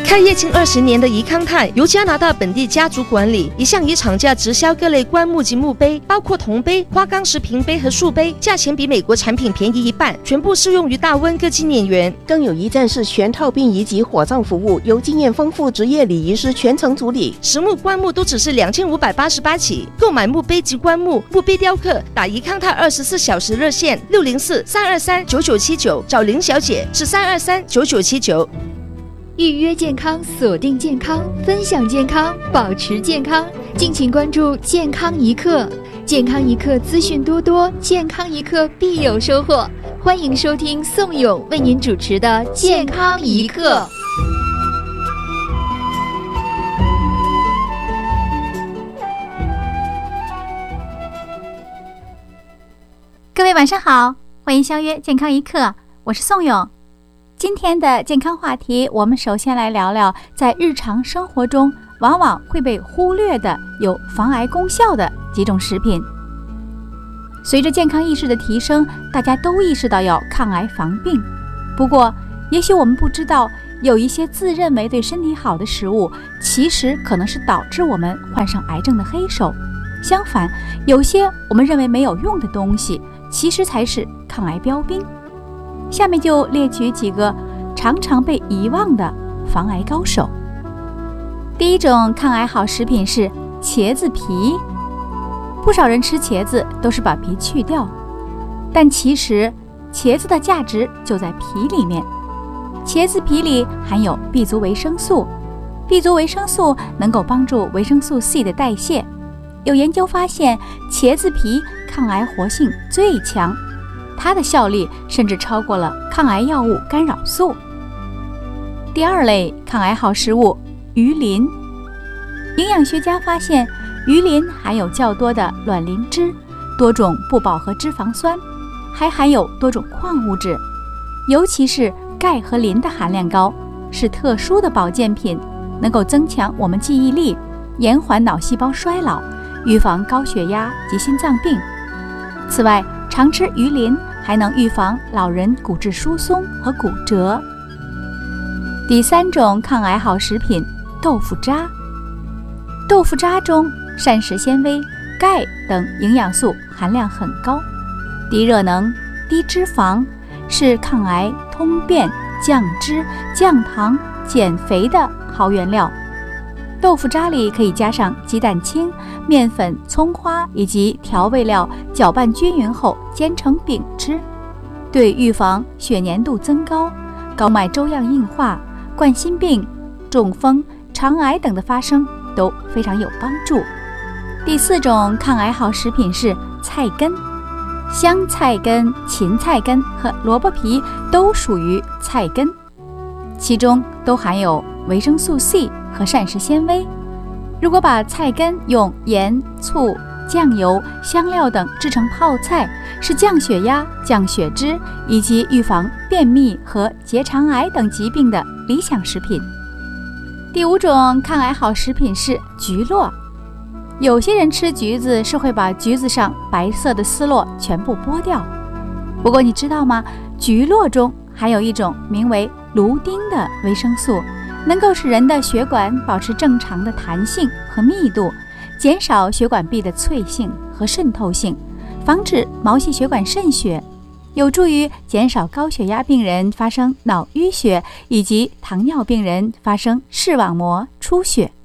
开业近20年的怡康泰由加拿大本地家族管理，一向以厂价直销各类棺木及墓碑，包括铜碑、花岗石瓶碑和树碑，价钱比美国产品便宜一半，全部适用于大温各纪念园。 更有一站式全套殡仪及火葬服务，由经验丰富职业礼仪师全程处理。 实木棺木都只是2588起，购买墓碑及棺木、墓碑雕刻，打怡康泰24小时热线604-323-9979，找林小姐是323-9979。 预约健康，锁定健康，分享健康，保持健康。敬请关注健康一刻，健康一刻资讯多多，健康一刻必有收获。欢迎收听宋勇为您主持的健康一刻。 各位晚上好，欢迎相约健康一刻，我是宋勇。今天的健康话题，我们首先来聊聊在日常生活中往往会被忽略的有防癌功效的几种食品。随着健康意识的提升，大家都意识到要抗癌防病。不过，也许我们不知道，有一些自认为对身体好的食物，其实可能是导致我们患上癌症的黑手。相反，有些我们认为没有用的东西，其实才是抗癌标兵。下面就列举几个常常被遗忘的防癌高手。第一种抗癌好食品是茄子皮。不少人吃茄子都是把皮去掉，但其实茄子的价值就在皮里面。茄子皮里含有 B 族维生素， B 族维生素能够帮助维生素 C 的代谢。有研究发现，茄子皮抗癌活性最强，它的效力甚至超过了抗癌药物干扰素。第二类抗癌好食物，鱼鳞。营养学家发现，鱼鳞含有较多的卵磷脂，多种不饱和脂肪酸，还含有多种矿物质，尤其是钙和磷的含量高，是特殊的保健品，能够增强我们记忆力，延缓脑细胞衰老，预防高血压及心脏病。此外，常吃鱼鳞还能预防老人骨质疏松和骨折。第三种抗癌好食品，豆腐渣。豆腐渣中膳食纤维、钙等营养素含量很高，低热能、低脂肪，是抗癌、通便、降脂、降糖、减肥的好原料。豆腐渣里可以加上鸡蛋清、面粉、葱花以及调味料，搅拌均匀后煎成饼吃，对预防血粘度增高、高脉粥样硬化、冠心病、中风、肠癌等的发生都非常有帮助。第四种抗癌好食品是菜根。香菜根、芹菜根和萝卜皮都属于菜根，其中都含有维生素 C 和膳食纤维。如果把菜根用盐、醋、酱油、香料等制成泡菜，是降血压、降血脂以及预防便秘和结肠癌等疾病的理想食品。第五种抗癌好食品是橘络。有些人吃橘子是会把橘子上白色的丝络全部剥掉，不过你知道吗？橘络中含有一种名为芦丁的维生素，能够使人的血管保持正常的弹性和密度，减少血管壁的脆性和渗透性，防止毛细血管渗血，有助于减少高血压病人发生脑淤血以及糖尿病人发生视网膜出血。